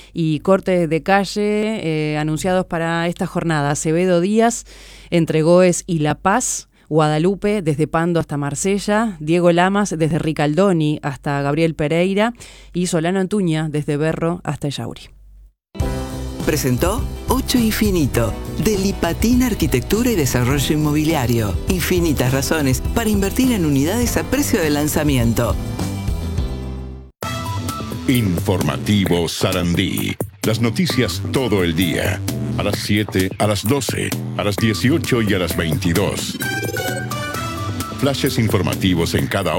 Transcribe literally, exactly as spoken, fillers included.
y cortes de calle eh, anunciados para esta jornada. Acevedo Díaz entre Goes y La Paz, Guadalupe desde Pando hasta Marsella, Diego Lamas desde Ricaldoni hasta Gabriel Pereira y Solano Antuña desde Berro hasta Yauri. Presentó Ocho Infinito, de Lipatina Arquitectura y Desarrollo Inmobiliario. Infinitas razones para invertir en unidades a precio de lanzamiento. Informativo Sarandí. Las noticias todo el día. A las siete, a las doce, a las dieciocho y a las veintidós. Flashes informativos en cada